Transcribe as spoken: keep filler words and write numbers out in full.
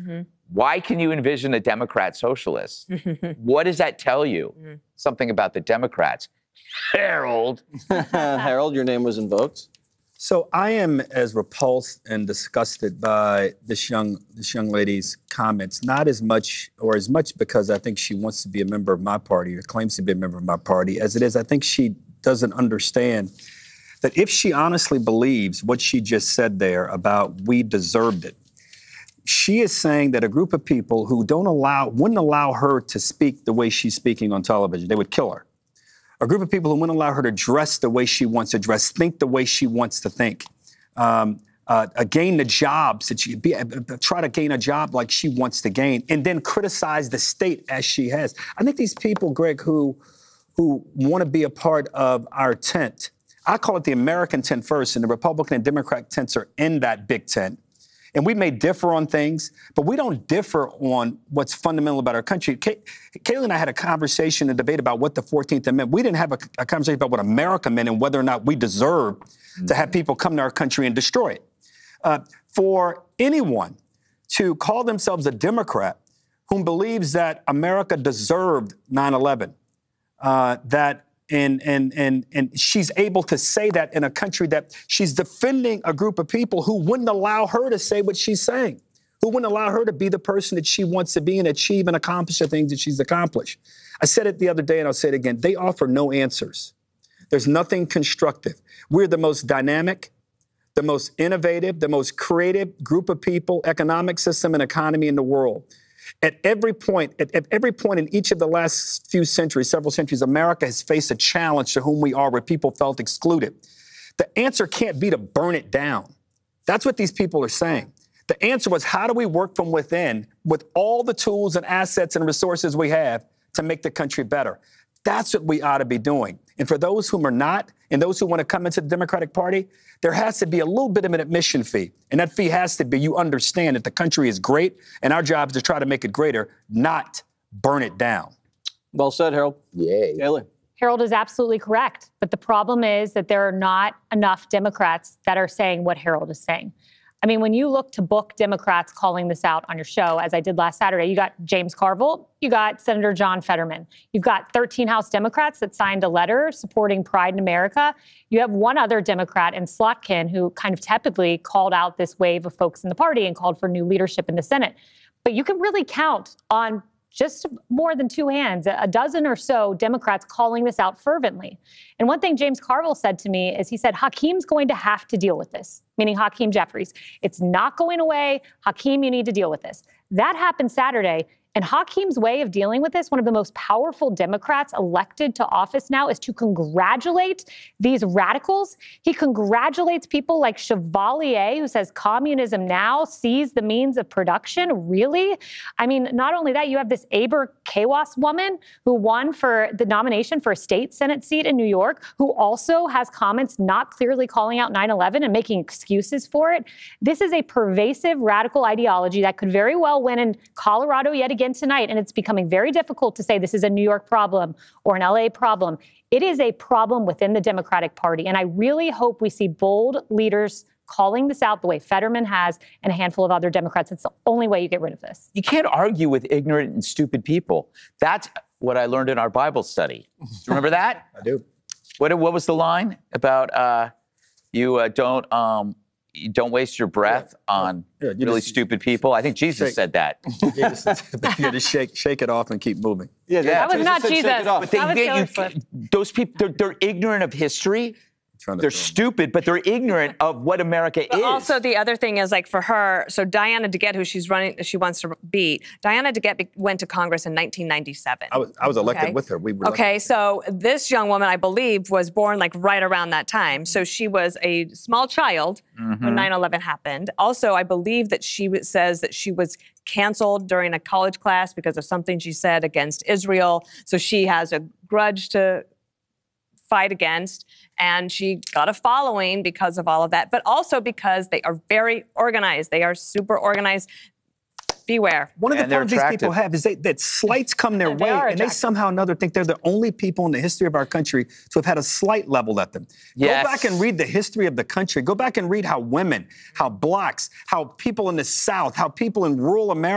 Mm-hmm. Why can you envision a Democrat socialist? What does that tell you? Mm-hmm. Something about the Democrats. Harold. Harold, your name was invoked. So I am as repulsed and disgusted by this young this young lady's comments, not as much or as much because I think she wants to be a member of my party or claims to be a member of my party, as it is I think she doesn't understand that if she honestly believes what she just said there about we deserved it, she is saying that a group of people who don't allow, wouldn't allow her to speak the way she's speaking on television, they would kill her. A group of people who wouldn't allow her to dress the way she wants to dress, think the way she wants to think, um, uh, uh, gain the jobs that she be, uh, try to gain a job like she wants to gain, and then criticize the state as she has. I think these people, Greg, who who want to be a part of our tent, I call it the American tent first, and the Republican and Democrat tents are in that big tent. And we may differ on things, but we don't differ on what's fundamental about our country. Kay- Kayla and I had a conversation, a debate about what the fourteenth Amendment. We didn't have a, a conversation about what America meant and whether or not we deserve mm-hmm. to have people come to our country and destroy it. Uh, for anyone to call themselves a Democrat who believes that America deserved nine eleven, uh, that And, and, and, and she's able to say that in a country that she's defending a group of people who wouldn't allow her to say what she's saying, who wouldn't allow her to be the person that she wants to be and achieve and accomplish the things that she's accomplished. I said it the other day and I'll say it again. They offer no answers. There's nothing constructive. We're the most dynamic, the most innovative, the most creative group of people, economic system and economy in the world. At every point, at, at every point in each of the last few centuries, several centuries, America has faced a challenge to whom we are where people felt excluded. The answer can't be to burn it down. That's what these people are saying. The answer was, how do we work from within with all the tools and assets and resources we have to make the country better? That's what we ought to be doing. And for those whom are not, and those who want to come into the Democratic Party, there has to be a little bit of an admission fee. And that fee has to be, you understand that the country is great, and our job is to try to make it greater, not burn it down. Well said, Harold. Yay. Taylor. Harold is absolutely correct. But the problem is that there are not enough Democrats that are saying what Harold is saying. I mean, when you look to book Democrats calling this out on your show, as I did last Saturday, you got James Carville, you got Senator John Fetterman. You've got thirteen House Democrats that signed a letter supporting Pride in America. You have one other Democrat in Slotkin who kind of tepidly called out this wave of folks in the party and called for new leadership in the Senate. But you can really count on just more than two hands, a dozen or so Democrats calling this out fervently. And one thing James Carville said to me is he said, Hakeem's going to have to deal with this, meaning Hakeem Jeffries. It's not going away. Hakeem, you need to deal with this. That happened Saturday. And Hakeem's way of dealing with this, one of the most powerful Democrats elected to office now, is to congratulate these radicals. He congratulates people like Chevalier, who says communism now sees the means of production. Really? I mean, not only that, you have this Aber Kawas woman who won for the nomination for a state Senate seat in New York, who also has comments not clearly calling out nine eleven and making excuses for it. This is a pervasive radical ideology that could very well win in Colorado yet again tonight, and it's becoming very difficult to say this is a New York problem or an L A problem. It is a problem within the Democratic Party, and I really hope we see bold leaders calling this out the way Fetterman has and a handful of other Democrats. It's the only way you get rid of this. You can't argue with ignorant and stupid people. That's what I learned in our Bible study. Do you remember that? I do. What, what was the line about uh, you uh, don't... Um, You don't waste your breath yeah. on yeah, you really just, stupid people. I think Jesus shake. said that. Yeah, just, you just shake, shake it off and keep moving. Yeah, yeah. That was not Jesus. But they, they, you, those people, they're, they're ignorant of history. They're stupid, but they're ignorant of what America but is. Also, the other thing is, like, for her, so Diana DeGette, who she's running, she wants to beat, Diana DeGette be- went to Congress in nineteen ninety-seven. I was, I was elected okay? with her. We were okay, elected. So this young woman, I believe, was born, like, right around that time. So she was a small child mm-hmm. when nine eleven happened. Also, I believe that she w- says that she was canceled during a college class because of something she said against Israel. So she has a grudge to fight against, and she got a following because of all of that, but also because they are very organized. They are super organized. Beware. One of the and problems these people have is they, that slights come their they way, and attractive. they somehow or another think they're the only people in the history of our country to have had a slight leveled at them. Yes. Go back and read the history of the country. Go back and read how women, how blacks, how people in the South, how people in rural America